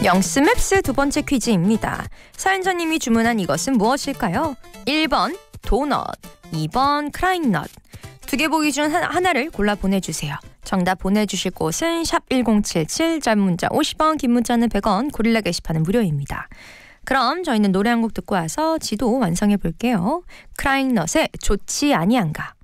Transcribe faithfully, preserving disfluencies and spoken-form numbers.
영스맵스 두 번째 퀴즈입니다. 사연자님이 주문한 이것은 무엇일까요? 일 번 도넛, 이 번 크라잉넛. 두 개 보기 중 하나를 골라 보내주세요. 정답 보내주실 곳은 샵 일공칠칠, 짧은 문자 오십 원, 긴 문자는 백 원, 고릴라 게시판은 무료입니다. 그럼 저희는 노래 한 곡 듣고 와서 지도 완성해 볼게요. 크라잉넛의 좋지 아니한가.